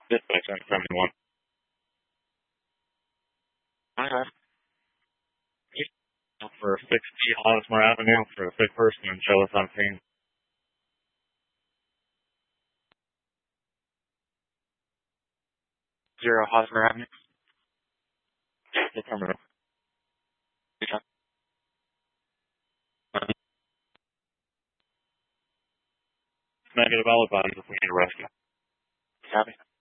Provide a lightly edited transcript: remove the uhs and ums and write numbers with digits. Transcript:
Dispatch on 71. Okay. For 60 Hosmer Avenue for a sick person and show us on scene. 0 Hosmer Avenue. Affirmative. Negative alibi if we need a rescue. Copy.